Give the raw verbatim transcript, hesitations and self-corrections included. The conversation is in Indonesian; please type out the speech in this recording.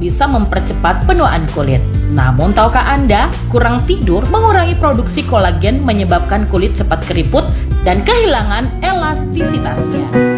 bisa mempercepat penuaan kulit. Namun tahukah Anda, kurang tidur mengurangi produksi kolagen menyebabkan kulit cepat keriput dan kehilangan elastisitasnya.